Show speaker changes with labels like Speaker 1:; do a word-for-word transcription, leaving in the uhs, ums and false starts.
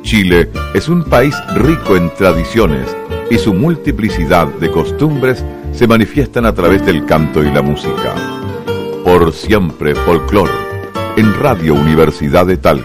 Speaker 1: Chile es un país rico en tradiciones y su multiplicidad de costumbres se manifiestan a través del canto y la música. Por siempre folclor, en Radio Universidad de Talca.